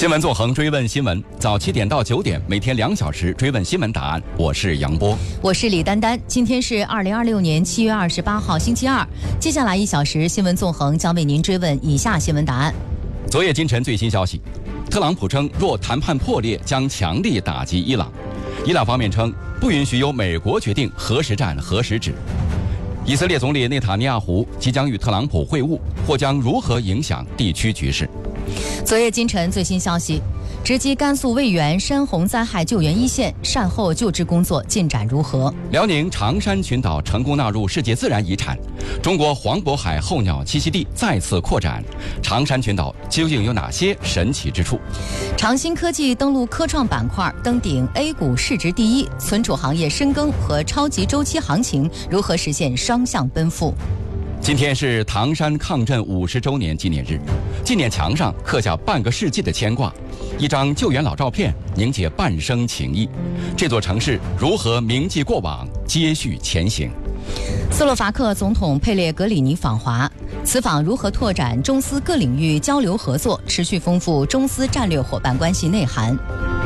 新闻纵横追问新闻，早7点到9点，每天2小时追问新闻答案。我是杨波， 我是李丹丹。今天是2026年7月28号，星期二。接下来1小时，新闻纵横将为您追问以下新闻答案。 昨夜今晨最新消息，特朗普称，若谈判破裂，将强力打击伊朗。伊朗方面称，不允许由美国决定何时战何时止。以色列总理内塔尼亚胡即将与特朗普会晤，或将如何影响地区局势？ 昨夜今晨最新消息，直击甘肃渭源山洪灾害救援一线，善后救治工作进展如何？ 辽宁长山群岛成功纳入世界自然遗产，中国黄渤海候鸟栖息地再次扩展，长山群岛究竟有哪些神奇之处？ 长兴科技登陆科创板块，登顶 A 股市值第一，存储行业深耕和超级周期行情如何实现双向奔赴？ 今天是唐山抗震50周年纪念日，纪念墙上刻下半个世纪的牵挂，一张救援老照片凝结半生情谊。这座城市如何铭记过往，接续前行？ 斯洛伐克总统佩列格里尼访华，此访如何拓展中斯各领域交流合作，持续丰富中斯战略伙伴关系内涵？